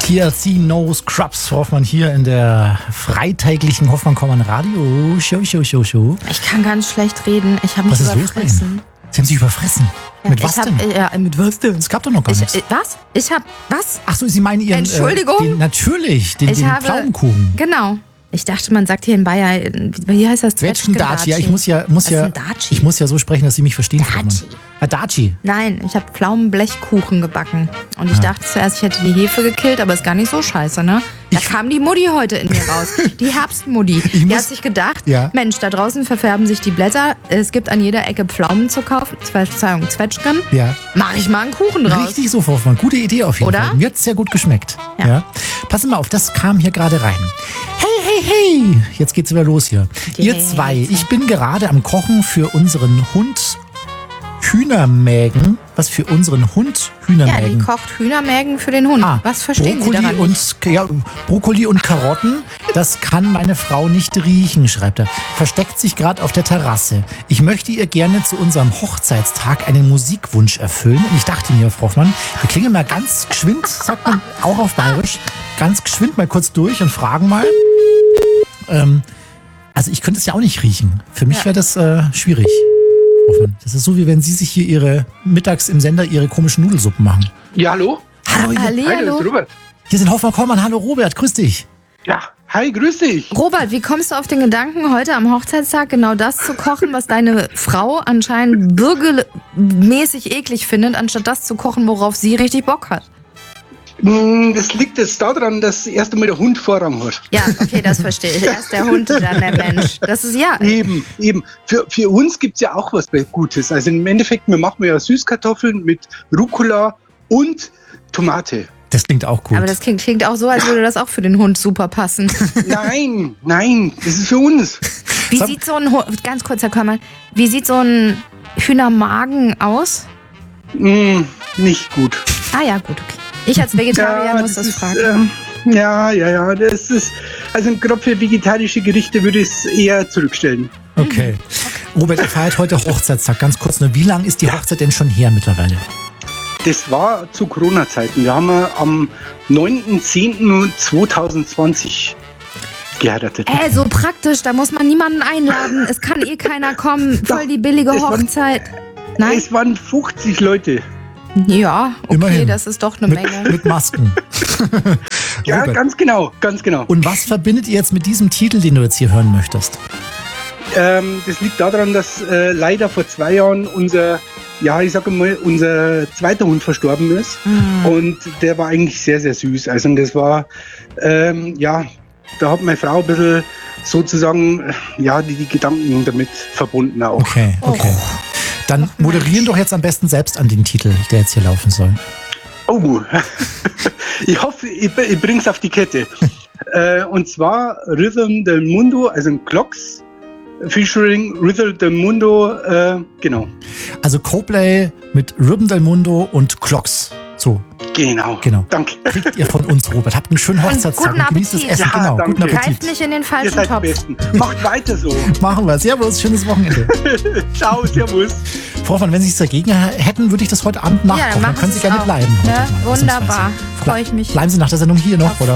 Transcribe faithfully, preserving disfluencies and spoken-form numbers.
T L C No Scrubs, Hoffmann hier in der freitäglichen Hoffmann-Kommern Radio Show, Show, Show, Show. Ich kann ganz schlecht reden. Ich habe mich Was ist überfressen. los? Sie haben sich überfressen. Ja, mit was hab, denn? Ja, mit was denn? Es gab doch noch gar Ich, nichts. äh, was? Ich hab, was? Ach so, Sie meinen Ihren... Entschuldigung? Äh, den, natürlich, den, Ich den habe- Pflaumenkuchen. Genau. Ich dachte, man sagt hier in Bayern, wie heißt das? Zwetschgendatschi. Ja, ich muss ja, muss Was ja, ist ein Datschi? ich muss ja so sprechen, dass Sie mich verstehen. Frau Hoffmann. Datschi. Ah, Datschi. Nein, ich habe Pflaumenblechkuchen gebacken. Und ich Ah. dachte zuerst, ich hätte die Hefe gekillt, aber ist gar nicht so scheiße, ne? Da kam die Mutti heute in mir raus. Die Herbstmutti. Die muss- hat sich gedacht, Ja. Mensch, da draußen verfärben sich die Blätter. Es gibt an jeder Ecke Pflaumen zu kaufen. Verzeihung, Zwetschgen. Ja. Mach ich mal einen Kuchen draus. Richtig so, Frau Hoffmann. Gute Idee auf jeden Oder? Fall. Mir hat es sehr gut geschmeckt. Ja. Ja. Passen wir auf, das kam hier gerade rein. Hey, hey, hey. Jetzt geht's wieder los hier. Die Ihr Hey, zwei, Hey, ich bin gerade am Kochen für unseren Hund Hühnermägen. Was für unseren Hund Ja, die Hühnermägen? kocht Hühnermägen für den Hund. Ah, Was verstehen Brokkoli Sie daran und, nicht? ja, Brokkoli und Karotten, das kann meine Frau nicht riechen, schreibt er. Versteckt sich gerade auf der Terrasse. Ich möchte ihr gerne zu unserem Hochzeitstag einen Musikwunsch erfüllen. Und ich dachte mir, Frau Hoffmann, wir klingen mal ganz geschwind, sagt man auch auf Bayerisch, ganz geschwind mal kurz durch und fragen mal. Ähm, also ich könnte es ja auch nicht riechen. Für mich Ja. wäre das äh, schwierig. Frau Hoffmann. Das ist so, wie wenn Sie sich hier ihre mittags im Sender ihre komischen Nudelsuppen machen. Ja, hallo? Hallo, hier, Halli, Hi, das ist hallo. Robert. hier sind Hoffmann Kollmann. Hallo Robert, grüß dich. Ja, hi, grüß dich. Robert, wie kommst du auf den Gedanken, heute am Hochzeitstag genau das zu kochen, was deine Frau anscheinend bürgermäßig eklig findet, anstatt das zu kochen, worauf sie richtig Bock hat? Hm, Das liegt jetzt daran, dass erst einmal der Hund Vorrang hat. Ja, okay, das verstehe ich. Erst der Hund, dann der Mensch. Das ist ja. Eben, eben. Für, für uns gibt's ja auch was Gutes. Also im Endeffekt, wir machen ja Süßkartoffeln mit Rucola und Tomate. Das klingt auch gut. Aber das klingt, klingt auch so, als würde das auch für den Hund super passen. Nein, nein, das ist für uns. Wie Sag- sieht so ein, Hu- ganz kurz, Herr Körmann, wie sieht so ein Hühnermagen aus? Hm, nicht gut. Ah ja, gut, okay. Ich als Vegetarier muss das ist, fragen. ähm, ja, ja, ja, das ist, also gerade für vegetarische Gerichte würde ich es eher zurückstellen. Okay. Robert, ihr feiert heute Hochzeitstag. Ganz kurz nur, wie lange ist die Hochzeit denn schon her mittlerweile? Das war zu Corona-Zeiten. Wir haben ja am neunten zehnten zweitausendzwanzig geheiratet. Äh, so praktisch, da muss man niemanden einladen. Es kann eh keiner kommen. Voll die billige es waren- Hochzeit. Nein? Es waren fünfzig Leute. Ja, okay, Immerhin. das ist doch eine Mit, Menge. mit Masken. Ja, Robert. ganz genau, ganz genau. Und was verbindet ihr jetzt mit diesem Titel, den du jetzt hier hören möchtest? Ähm, das liegt daran, dass äh, leider vor zwei Jahren unser, ja, ich sage mal, unser zweiter Hund verstorben ist. Mhm. Und der war eigentlich sehr, sehr süß. Also und das war, ähm, ja, da hat meine Frau ein bisschen sozusagen, äh, ja, die, die Gedanken damit verbunden auch. Okay, okay. Dann moderieren doch jetzt am besten selbst an den Titel, der jetzt hier laufen soll. Oh, ich hoffe, ich, ich bring's auf die Kette. äh, und zwar Rhythm del Mundo, also ein Clocks, featuring Rhythm del Mundo, äh, genau. Also Coplay mit Rhythm del Mundo und Clocks. So, Genau. Genau. Danke. kriegt ihr von uns, Robert. Habt einen schönen Hochzeitstag guten und genießt das Appetit. Essen. Ja, Genau, danke. guten Greift Appetit. nicht in den Ihr falschen seid die Topf. Besten. Macht weiter so. Machen wir. Servus, schönes Wochenende. Ciao, servus. Frau Hoffmann, wenn Sie es dagegen hätten, würde ich das heute Abend nachkochen. Ja, dann dann können machen Sie Sie gerne auch. bleiben. heute Ne? mal, Wunderbar. ausnahmsweise. Freue ich mich. Bleiben Sie nach der Sendung hier noch, oder?